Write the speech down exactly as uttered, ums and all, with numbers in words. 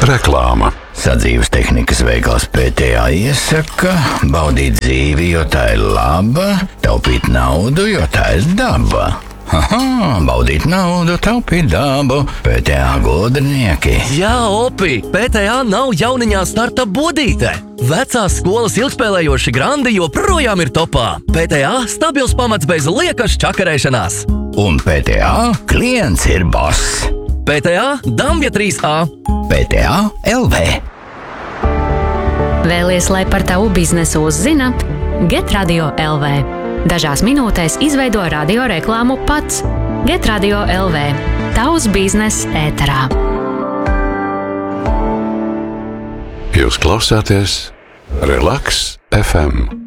Reklāma. Sadzīves tehnikas veikals P T A iesaka baudīt dzīvi, jo tā ir laba, taupīt naudu, jo tā ir daba. Aha, baudīt naudu, taupīt dabu, P T A gudrinieki. Jā, Opi, P T A nav jauniņā starta bodīte. Vecās skolas ilgspēlējoši grandi joprojām ir topā. P T A stabils pamats bez liekas čakarēšanās. Un P T A klients ir boss. P T A Dambja trīs A. P T A L V. Vēlies, lai par tavu biznesu uzzina? Get Radio L V. Dažās minūtēs izveido radio reklāmu pats. Get Radio L V. Tavs biznes ēterā. Jūs klausāties Relaks F M.